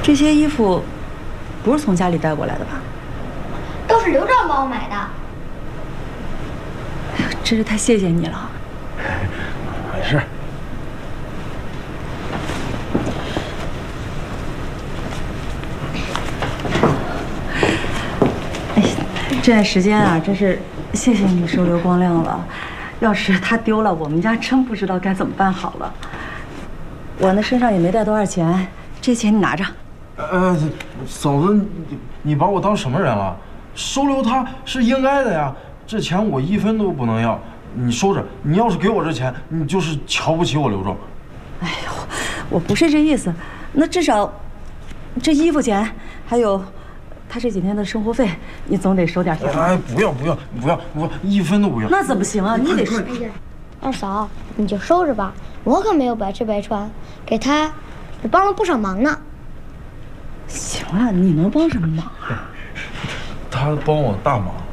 这些衣服不是从家里带过来的吧？ 都是刘壮帮我买的。 真是太谢谢你了。 没事。 哎，这段时间啊，真是谢谢你收留光亮了。要是他丢了，我们家真不知道该怎么办好了。我那身上也没带多少钱，这钱你拿着。 嫂子，你把我当什么人了？收留他是应该的呀，这钱我1分都不能要，你收着。你要是给我这钱，你就是瞧不起我刘壮。 哎呦，我不是这意思，那至少这衣服钱还有他这几天的生活费，你总得收点钱。 哎，不要，1分都不要。 那怎么行啊？你得收。 二嫂，你就收着吧，我可没有白吃白穿，给他也帮了不少忙呢。 行了，你能帮什么忙啊？ 他帮我大忙。